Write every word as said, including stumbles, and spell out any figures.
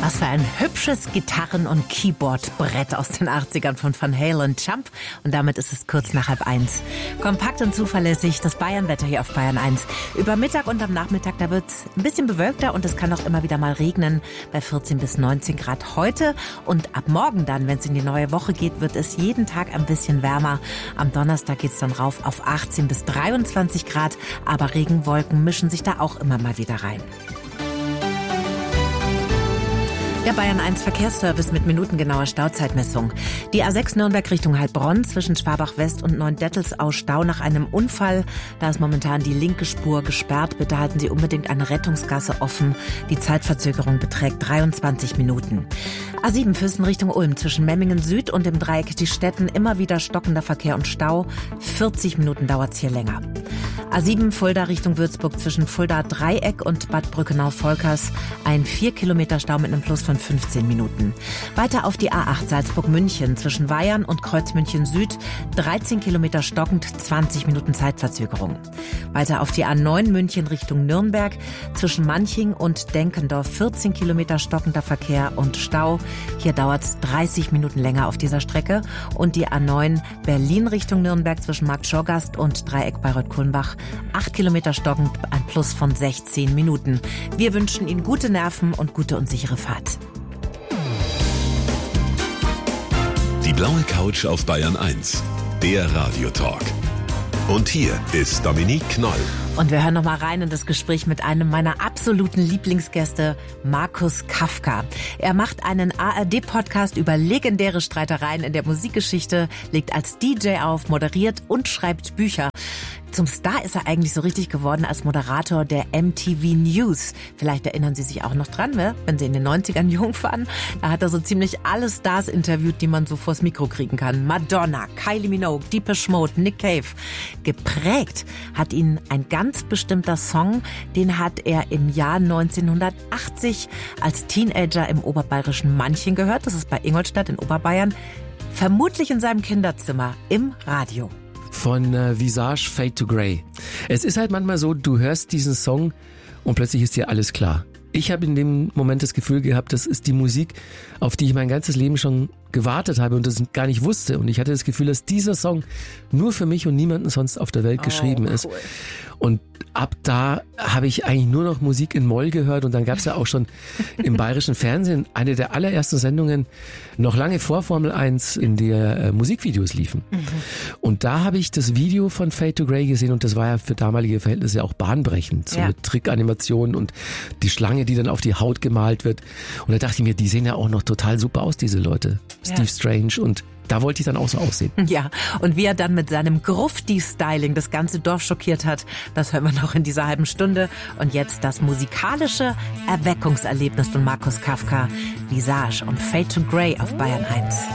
Was für ein hübsches Gitarren- und Keyboard-Brett aus den achtzigern von Van Halen, Jump. Und damit ist es kurz nach halb eins. Kompakt und zuverlässig das Bayernwetter hier auf Bayern eins. Über Mittag und am Nachmittag, da wird es ein bisschen bewölkter und es kann auch immer wieder mal regnen bei vierzehn bis neunzehn Grad heute. Und ab morgen dann, wenn es in die neue Woche geht, wird es jeden Tag ein bisschen wärmer. Am Donnerstag geht es dann rauf auf achtzehn bis dreiundzwanzig Grad. Aber Regenwolken mischen sich da auch immer mal wieder rein. Der Bayern eins Verkehrsservice mit minutengenauer Stauzeitmessung. Die A sechs Nürnberg Richtung Heilbronn zwischen Schwabach West und Neuendettelsau Stau nach einem Unfall. Da ist momentan die linke Spur gesperrt. Bitte halten Sie unbedingt eine Rettungsgasse offen. Die Zeitverzögerung beträgt dreiundzwanzig Minuten. A sieben Füssen Richtung Ulm zwischen Memmingen Süd und dem Dreieck die Städten immer wieder stockender Verkehr und Stau. vierzig Minuten dauert's hier länger. A sieben Fulda Richtung Würzburg zwischen Fulda Dreieck und Bad Brückenau-Volkers. Ein vier Kilometer Stau mit einem Plus von fünfzehn Minuten. Weiter auf die A acht Salzburg-München zwischen Weyern und Kreuzmünchen Süd. dreizehn Kilometer stockend, zwanzig Minuten Zeitverzögerung. Weiter auf die A neun München Richtung Nürnberg zwischen Manching und Denkendorf. vierzehn Kilometer stockender Verkehr und Stau. Hier dauert es dreißig Minuten länger auf dieser Strecke. Und die A neun Berlin Richtung Nürnberg zwischen Marktschorgast und Dreieck Bayreuth-Kulmbach. acht Kilometer stockend, ein Plus von sechzehn Minuten. Wir wünschen Ihnen gute Nerven und gute und sichere Fahrt. Die blaue Couch auf Bayern eins, der Radiotalk. Und hier ist Dominique Knoll. Und wir hören noch mal rein in das Gespräch mit einem meiner absoluten Lieblingsgäste, Markus Kafka. Er macht einen A R D-Podcast über legendäre Streitereien in der Musikgeschichte, legt als D J auf, moderiert und schreibt Bücher. Zum Star ist er eigentlich so richtig geworden als Moderator der M T V News. Vielleicht erinnern Sie sich auch noch dran, ne? Wenn Sie in den neunzigern jung waren. Da hat er so ziemlich alle Stars interviewt, die man so vors Mikro kriegen kann. Madonna, Kylie Minogue, Depeche Mode, Nick Cave. Geprägt hat ihn ein ganz bestimmter Song. Den hat er im Jahr neunzehnhundertachtzig als Teenager im oberbayerischen Manching gehört. Das ist bei Ingolstadt in Oberbayern. Vermutlich in seinem Kinderzimmer im Radio. Von äh, Visage, Fade to Grey. Es ist halt manchmal so, du hörst diesen Song und plötzlich ist dir alles klar. Ich habe in dem Moment das Gefühl gehabt, das ist die Musik, auf die ich mein ganzes Leben schon gewartet habe und das gar nicht wusste. Und ich hatte das Gefühl, dass dieser Song nur für mich und niemanden sonst auf der Welt geschrieben oh, cool. ist. Und ab da habe ich eigentlich nur noch Musik in Moll gehört und dann gab es ja auch schon im bayerischen Fernsehen eine der allerersten Sendungen, noch lange vor Formel eins, in der äh, Musikvideos liefen. Mhm. Und da habe ich das Video von Fade to Grey gesehen und das war ja für damalige Verhältnisse auch bahnbrechend, so ja. mit Trickanimationen und die Schlange, die dann auf die Haut gemalt wird. Und da dachte ich mir, die sehen ja auch noch total super aus, diese Leute. Ja. Steve Strange und da wollte ich dann auch so aussehen. Ja, und wie er dann mit seinem Grufti-Styling das ganze Dorf schockiert hat, das hören wir noch in dieser halben Stunde. Und jetzt das musikalische Erweckungserlebnis von Markus Kafka, Visage und Fade to Grey auf Bayern eins.